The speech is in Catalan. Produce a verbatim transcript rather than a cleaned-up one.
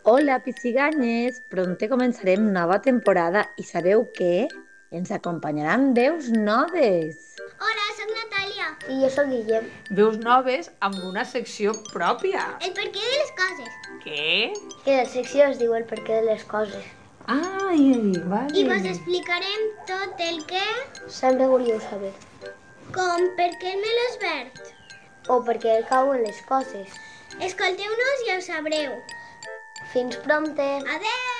Hola, pisciganyes! Pronte començarem nova temporada i sabeu què? Ens acompanyaran veus noves. Hola, soc Natàlia. I jo sóc Guillem. Veus noves amb una secció pròpia. El perquè de les coses. Què? Que la secció es diu el perquè de les coses. Ai, vale. I vos explicarem tot el que... Sempre volíeu saber. Com per què el meló és verd. O per què cauen les coses. Escolteu-nos i ho sabreu. Fins prompte! Adeu!